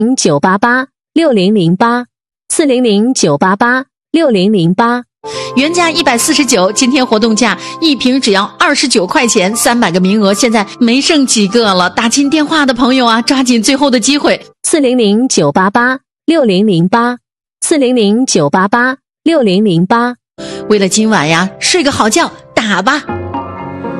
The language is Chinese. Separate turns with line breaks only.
40009886008 40009886008。
原价149，今天活动价一瓶只要29块钱，300个名额，现在没剩几个了。打进电话的朋友啊，抓紧最后的机会。
40009886008 40009886008。
为了今晚呀，睡个好觉，打吧。